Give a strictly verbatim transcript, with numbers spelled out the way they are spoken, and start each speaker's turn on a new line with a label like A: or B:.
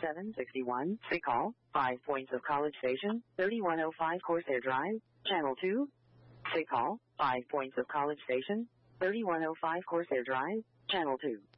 A: seven sixty-one. Sick call. Five Points of College Station. thirty-one oh five Corsair Drive. Channel two. Sick call. Five Points of College Station. thirty-one oh five Corsair Drive. Channel two.